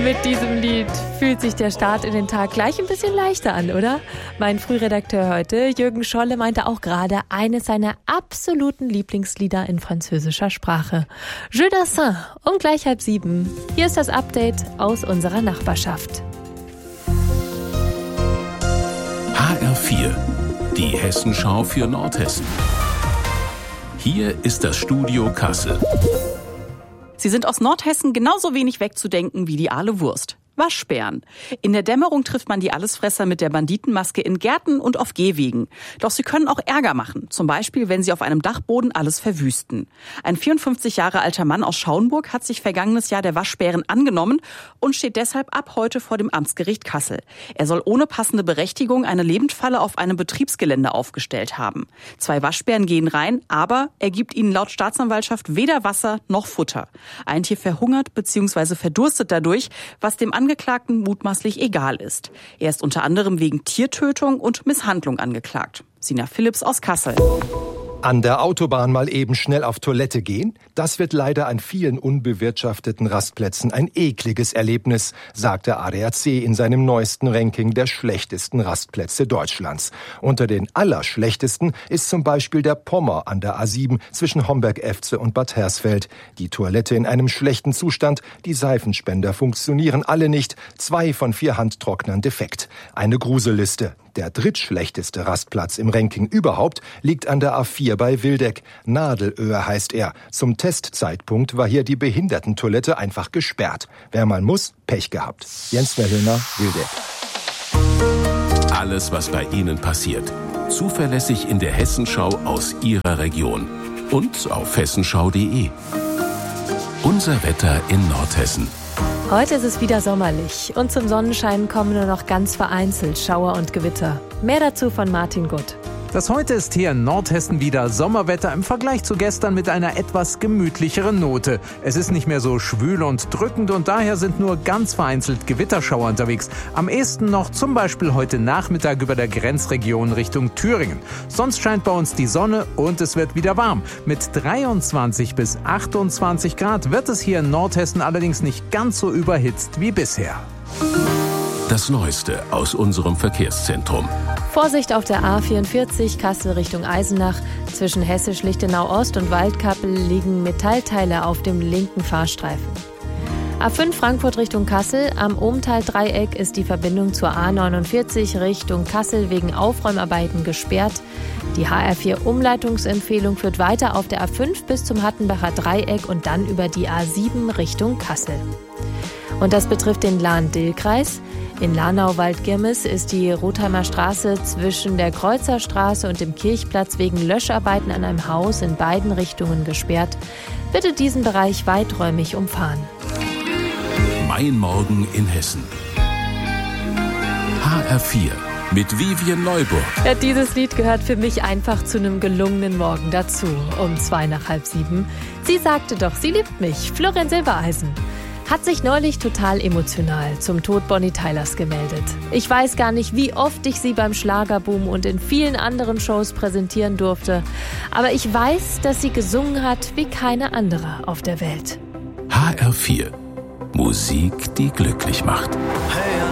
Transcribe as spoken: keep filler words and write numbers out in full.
Mit diesem Lied fühlt sich der Start in den Tag gleich ein bisschen leichter an, oder? Mein Frühredakteur heute, Jürgen Scholle, meinte auch gerade eines seiner absoluten Lieblingslieder in französischer Sprache. Jeu d'Assin, um gleich halb sieben. Hier ist das Update aus unserer Nachbarschaft. H R vier, die Hessenschau für Nordhessen. Hier ist das Studio Kassel. Sie sind aus Nordhessen genauso wenig wegzudenken wie die Aale Wurst. Waschbären. In der Dämmerung trifft man die Allesfresser mit der Banditenmaske in Gärten und auf Gehwegen. Doch sie können auch Ärger machen. Zum Beispiel, wenn sie auf einem Dachboden alles verwüsten. Ein vierundfünfzig Jahre alter Mann aus Schauenburg hat sich vergangenes Jahr der Waschbären angenommen und steht deshalb ab heute vor dem Amtsgericht Kassel. Er soll ohne passende Berechtigung eine Lebendfalle auf einem Betriebsgelände aufgestellt haben. Zwei Waschbären gehen rein, aber er gibt ihnen laut Staatsanwaltschaft weder Wasser noch Futter. Ein Tier verhungert bzw. verdurstet dadurch, was dem Angeklagten mutmaßlich egal ist. Er ist unter anderem wegen Tiertötung und Misshandlung angeklagt. Sina Philipps aus Kassel. An der Autobahn mal eben schnell auf Toilette gehen? Das wird leider an vielen unbewirtschafteten Rastplätzen ein ekliges Erlebnis, sagt der A D A C in seinem neuesten Ranking der schlechtesten Rastplätze Deutschlands. Unter den allerschlechtesten ist zum Beispiel der Pommer an der A sieben zwischen Homberg-Efze und Bad Hersfeld. Die Toilette in einem schlechten Zustand, die Seifenspender funktionieren alle nicht, zwei von vier Handtrocknern defekt. Eine Gruselliste. Der drittschlechteste Rastplatz im Ranking überhaupt liegt an der A vier bei Wildeck. Nadelöhr heißt er. Zum Testzeitpunkt war hier die Behindertentoilette einfach gesperrt. Wer mal muss, Pech gehabt. Jens Verhöhner, Wildeck. Alles, was bei Ihnen passiert. Zuverlässig in der Hessenschau aus Ihrer Region. Und auf hessenschau punkt de. Unser Wetter in Nordhessen. Heute ist es wieder sommerlich und zum Sonnenschein kommen nur noch ganz vereinzelt Schauer und Gewitter. Mehr dazu von Martin Gutt. Das heute ist hier in Nordhessen wieder Sommerwetter im Vergleich zu gestern mit einer etwas gemütlicheren Note. Es ist nicht mehr so schwül und drückend und daher sind nur ganz vereinzelt Gewitterschauer unterwegs. Am ehesten noch zum Beispiel heute Nachmittag über der Grenzregion Richtung Thüringen. Sonst scheint bei uns die Sonne und es wird wieder warm. Mit dreiundzwanzig bis achtundzwanzig Grad wird es hier in Nordhessen allerdings nicht ganz so überhitzt wie bisher. Das Neueste aus unserem Verkehrszentrum. Vorsicht auf der A vierundvierzig Kassel Richtung Eisenach. Zwischen Hessisch-Lichtenau-Ost und Waldkappel liegen Metallteile auf dem linken Fahrstreifen. A fünf Frankfurt Richtung Kassel. Am Ohmtal-Dreieck ist die Verbindung zur A neunundvierzig Richtung Kassel wegen Aufräumarbeiten gesperrt. Die H R vier Umleitungsempfehlung führt weiter auf der A fünf bis zum Hattenbacher Dreieck und dann über die A sieben Richtung Kassel. Und das betrifft den Lahn-Dill-Kreis. In Lahnau-Waldgirmes ist die Rotheimer Straße zwischen der Kreuzerstraße und dem Kirchplatz wegen Löscharbeiten an einem Haus in beiden Richtungen gesperrt. Bitte diesen Bereich weiträumig umfahren. Mein Morgen in Hessen. H R vier mit Vivian Neuburg. Ja, dieses Lied gehört für mich einfach zu einem gelungenen Morgen dazu. Um zwei nach halb sieben. Sie sagte doch, sie liebt mich. Florian Silbereisen hat sich neulich total emotional zum Tod Bonnie Tylers gemeldet. Ich weiß gar nicht, wie oft ich sie beim Schlagerboom und in vielen anderen Shows präsentieren durfte. Aber ich weiß, dass sie gesungen hat wie keine andere auf der Welt. H R vier. Musik, die glücklich macht.